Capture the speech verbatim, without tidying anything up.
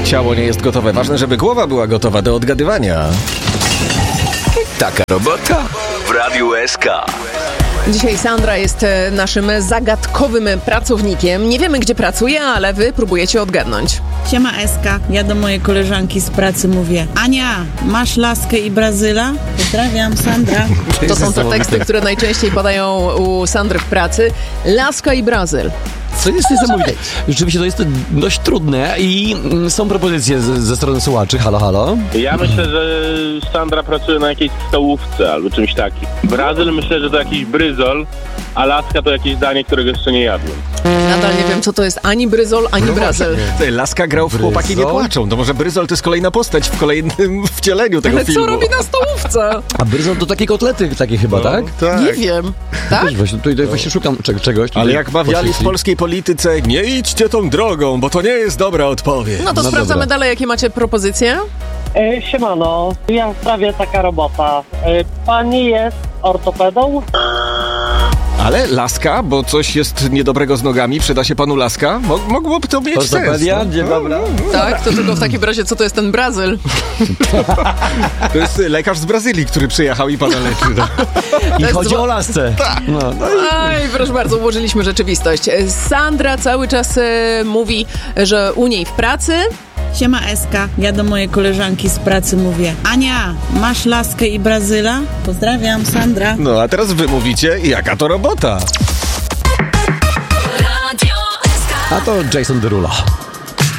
ciało nie jest gotowe. Ważne, żeby głowa była gotowa do odgadywania. Taka robota w Radiu S K. Dzisiaj Sandra jest naszym zagadkowym pracownikiem. Nie wiemy, gdzie pracuje, ale wy próbujecie odgadnąć. Siema Eska, ja do mojej koleżanki z pracy mówię: Ania, masz laskę i Brazyla? Pozdrawiam, Sandra. To są te teksty, które najczęściej padają u Sandry w pracy. Laska i Brazyl. Co jest niesamowite. Rzeczywiście to jest dość trudne i są propozycje z, ze strony słuchaczy. Halo, halo. Ja myślę, że Sandra pracuje na jakiejś stołówce albo czymś takim. Brazyl myślę, że to jakiś bryzol, a laska to jakieś danie, którego jeszcze nie jadłem. Nadal nie wiem, co to jest ani bryzol, ani No Brazyl. Ty, Laska grał w Chłopaki nie płaczą. To może Bryzol to jest kolejna postać w kolejnym wcieleniu tego Ale filmu. co robi na stołówce? A bryzol to takie kotlety takie chyba, tak? Tak. Nie wiem. Tak? Wiesz, właśnie, tutaj właśnie szukam cze- czegoś. Tutaj Ale jak mawiali w poszli. polskiej polityce, nie idźcie tą drogą, bo to nie jest dobra odpowiedź. No to No sprawdzamy dobra. dalej, jakie macie propozycje. E, siemano, ja w sprawie taka robota. E, pani jest ortopedą? Ale Laska, bo coś jest niedobrego z nogami, przyda się panu Laska? Mo- mogłoby to mieć sens. Ortopedia? no. Dzień dobry. Tak, to tylko w takim razie, co to jest ten Brazyl? To jest lekarz z Brazylii, który przyjechał i pana leczy. No. I jest chodzi dwa- o lasce. No, no i... Aj, proszę bardzo, ułożyliśmy rzeczywistość. Sandra cały czas e, mówi, że u niej w pracy. Siema Eska, ja do mojej koleżanki z pracy mówię: Ania, masz laskę i Brazyla? Pozdrawiam, Sandra. no a teraz wy mówicie, jaka to robota? A to Jason Derulo.